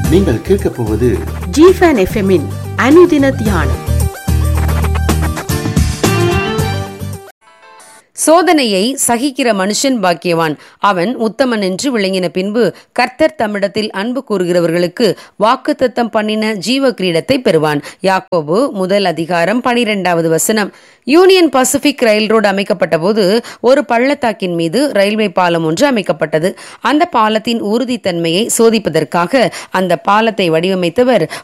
நீங்கள் கேட்கப் போவது ஜிஃபன் எஃப்எம்மின் அனுதின தியானம். சோதனையை சகிக்கிற மனுஷன் பாக்கியவான், அவன் உத்தமன் என்று விளங்கின பின்பு கர்த்தர் தம்மிடத்தில் அன்பு கூறுகிறவர்களுக்கு வாக்குத்தத்தம் பண்ணின ஜீவ கிரீடத்தை பெறுவான். யாக்கோபு 1:12. யூனியன் பசிபிக் ரயில் ரோடு அமைக்கப்பட்ட போது ஒரு பள்ளத்தாக்கின் மீது ரயில்வே பாலம் ஒன்று அமைக்கப்பட்டது. அந்த பாலத்தின் உறுதித்தன்மையை சோதிப்பதற்காக அந்த பாலத்தை வடிவமைத்தவர்